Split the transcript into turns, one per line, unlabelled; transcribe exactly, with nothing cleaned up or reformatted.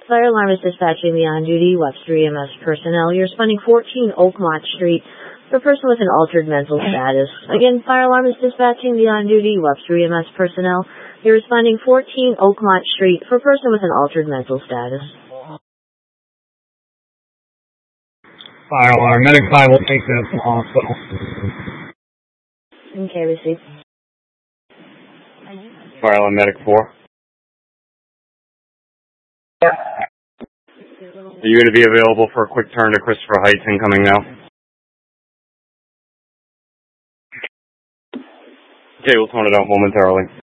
Fire alarm is dispatching the on-duty Webster E M S personnel. You're responding fourteen Oakmont Street for a person with an altered mental status. Again, fire alarm is dispatching the on-duty Webster E M S personnel. You're responding fourteen Oakmont Street for a person with an altered mental status.
Fire alarm. Medic five will take that to the hospital.
Okay, received.
Fire alarm medic four. Are you going to be available for a quick turn to Christopher Heights incoming now? Okay, we'll tone it out momentarily.